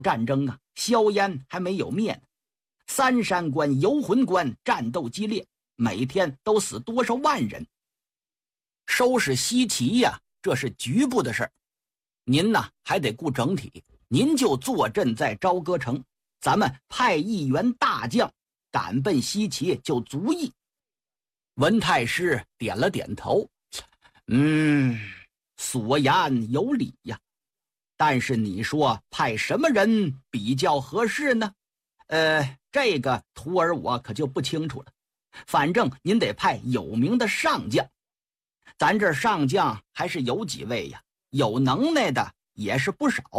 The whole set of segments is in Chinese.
战争啊，硝烟还没有灭呢。三山关、游魂关战斗激烈，每天都死多少万人。收拾西岐呀，这是局部的事儿，您呢还得顾整体。您就坐镇在朝歌城，咱们派一员大将赶奔西岐就足矣。文太师点了点头，所言有理呀。但是你说派什么人比较合适呢？这个徒儿我可就不清楚了。反正您得派有名的上将，咱这上将还是有几位呀，有能耐的也是不少。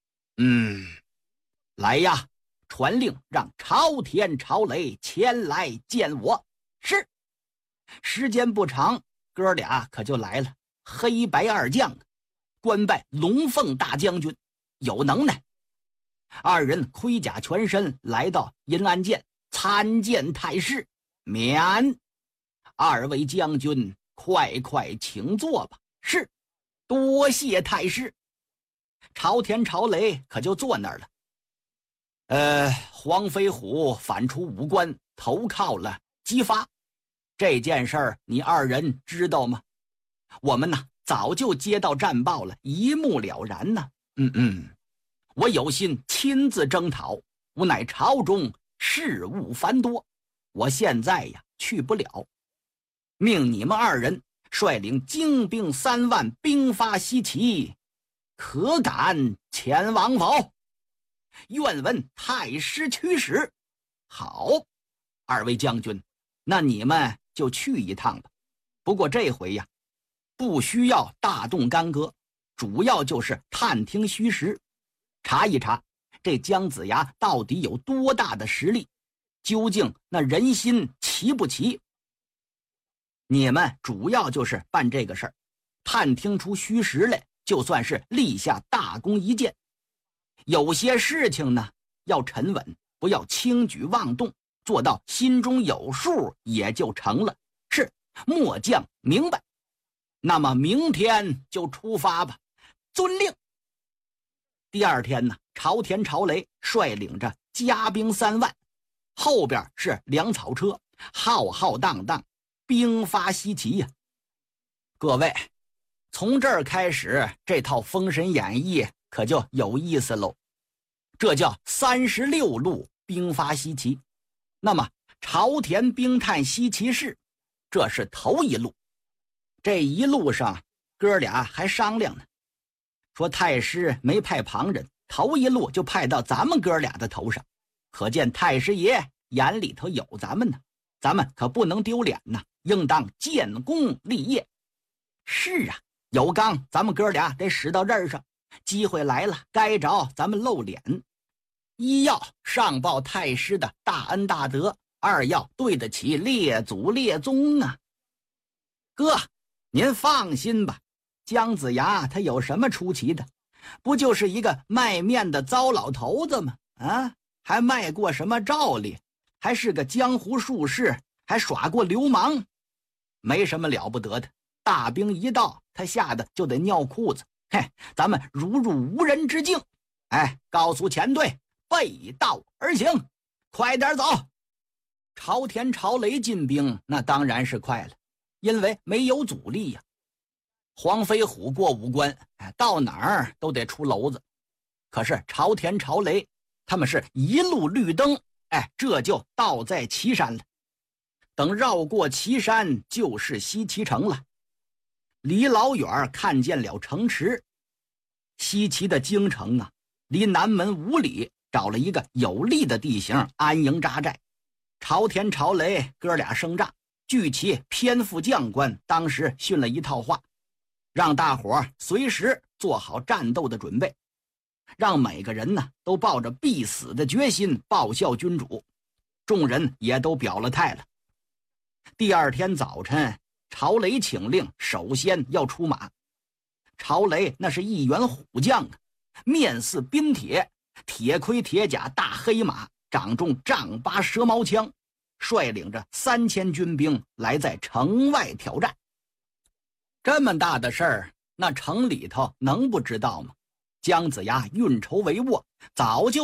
来呀，传令让朝天朝雷前来见我。是。时间不长，哥俩可就来了。黑白二将官拜龙凤大将军，有能耐。二人盔甲全身来到银安殿参见太师。免。二位将军快快请坐吧。是。多谢太师。朝天朝雷可就坐那儿了。黄飞虎反出武关，投靠了姬发，这件事儿你二人知道吗？我们呢早就接到战报了，一目了然呢。我有心亲自征讨，无奈朝中事务繁多，我现在呀去不了。命你们二人率领精兵3万兵发西岐，可敢前往否？愿闻太师驱使。好，二位将军，那你们就去一趟吧。不过这回呀，不需要大动干戈，主要就是探听虚实，查一查这姜子牙到底有多大的实力，究竟那人心齐不齐。你们主要就是办这个事儿，探听出虚实来，就算是立下大功一件。有些事情呢要沉稳，不要轻举妄动，做到心中有数也就成了。是，末将明白。那么明天就出发吧。遵令。第二天呢，朝天朝雷率领着家兵3万，后边是粮草车，浩浩荡荡兵发西岐呀。各位，从这儿开始，这套《封神演义》可就有意思喽。这叫36路兵发西岐。那么朝田兵探西岐市，这是头一路。这一路上哥俩还商量呢，说太师没派旁人，头一路就派到咱们哥俩的头上，可见太师爷眼里头有咱们呢，咱们可不能丢脸呐，应当建功立业。是啊，有刚咱们哥俩得使到这儿上，机会来了，该着咱们露脸。一要上报太师的大恩大德，二要对得起列祖列宗啊。哥，您放心吧，姜子牙他有什么出奇的？不就是一个卖面的糟老头子吗？还卖过什么照例？还是个江湖术士，还耍过流氓，没什么了不得的。大兵一到，他吓得就得尿裤子。咱们如入无人之境。告诉前队背道而行，快点走。朝天朝雷进兵那当然是快了，因为没有阻力呀。黄飞虎过五关，到哪儿都得出篓子。可是朝天朝雷他们是一路绿灯，这就到在岐山了。等绕过岐山，就是西岐城了。离老远看见了城池，西岐的京城啊，离南门5里，找了一个有利的地形安营扎寨。朝天朝雷哥俩声仗，据其偏副将官当时训了一套话，让大伙随时做好战斗的准备，让每个人呢都抱着必死的决心报效君主。众人也都表了态了。第二天早晨，朝雷请令，首先要出马。朝雷那是一员虎将啊，面似冰铁，铁盔铁甲，大黑马，掌中丈8蛇矛枪，率领着3000军兵来在城外挑战。这么大的事儿，那城里头能不知道吗？ 姜子牙运筹帷幄，早就